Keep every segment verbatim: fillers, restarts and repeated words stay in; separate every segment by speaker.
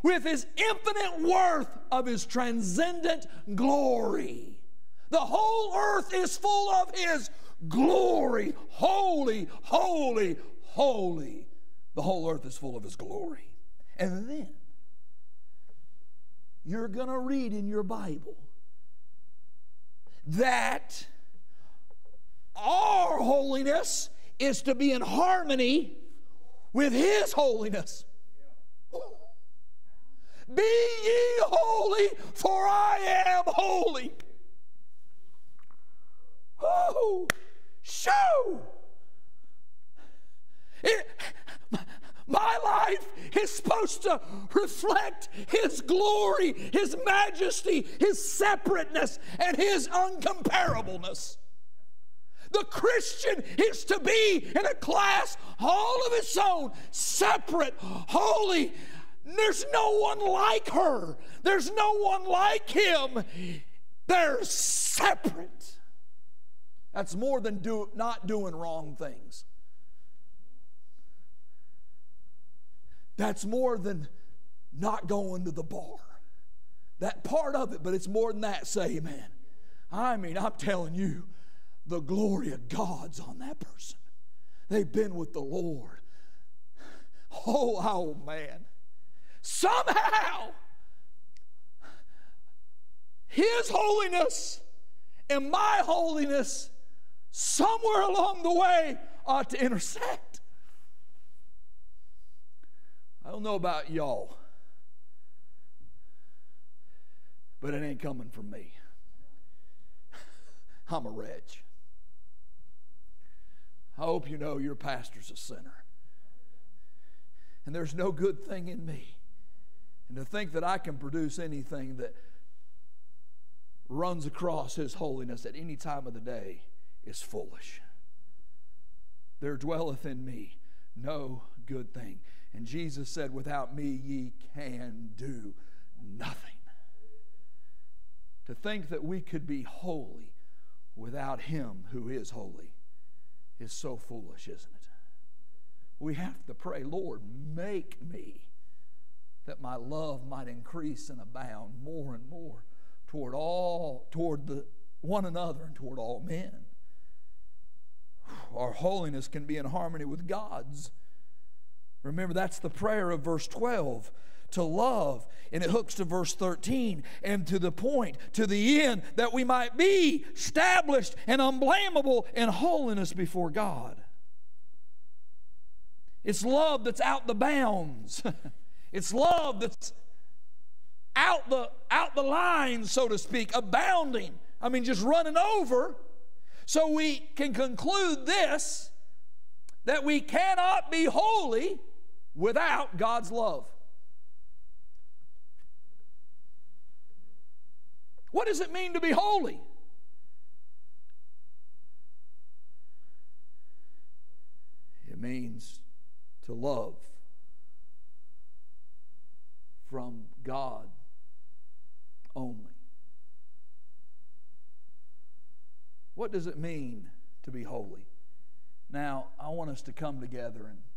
Speaker 1: with His infinite worth of His transcendent glory. The whole earth is full of His glory. Holy, holy, holy. The whole earth is full of His glory. And then you're going to read in your Bible that our holiness is to be in harmony with His holiness. Be ye holy, for I am holy. Oh, shoo! It, my life is supposed to reflect His glory, His majesty, His separateness, and His uncomparableness. The Christian is to be in a class all of its own, separate, holy. There's no one like her. There's no one like him. They're separate. That's more than do, not doing wrong things. That's more than not going to the bar. That part of it, but it's more than that. Say amen. I mean, I'm telling you, the glory of God's on that person. They've been with the Lord. Oh, oh man. Somehow, His holiness and my holiness somewhere along the way ought to intersect. I don't know about y'all, but it ain't coming from me. I'm a wretch. I hope you know your pastor's a sinner. And there's no good thing in me. And to think that I can produce anything that runs across His holiness at any time of the day is foolish. There dwelleth in me no good thing. And Jesus said, without me ye can do nothing. To think that we could be holy without Him who is holy is so foolish, isn't it? We have to pray, Lord, make me that my love might increase and abound more and more toward all, toward the one another and toward all men. Our holiness can be in harmony with God's. Remember, that's the prayer of verse twelve. To love, and it hooks to verse thirteen, and to the point, to the end, that we might be established and unblameable in holiness before God. It's love that's out the bounds. It's love that's out the, out the line, so to speak, abounding. I mean, just running over. So we can conclude this, that we cannot be holy without God's love. What does it mean to be holy? It means to love from God only. What does it mean to be holy? Now, I want us to come together and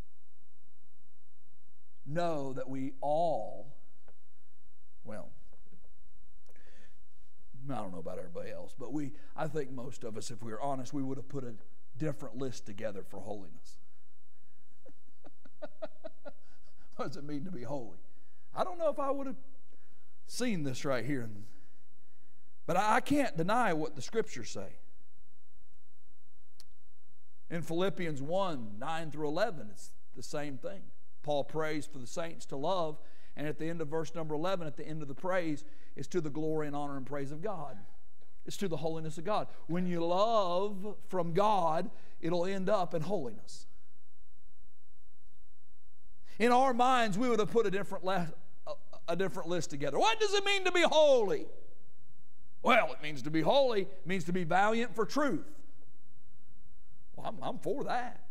Speaker 1: know that we all, well, I don't know about everybody else, but we, I think most of us, if we were honest, we would have put a different list together for holiness. What does it mean to be holy? I don't know if I would have seen this right here, but I can't deny what the Scriptures say. In Philippians one, nine through eleven, it's the same thing. Paul prays for the saints to love, and at the end of verse number eleven, at the end of the praise, it's to the glory and honor and praise of God. It's to the holiness of God. When you love from God, it'll end up in holiness. In our minds, we would have put a different, le- a different list together. What does it mean to be holy? Well, it means to be holy. It means to be valiant for truth. Well, I'm, I'm for that.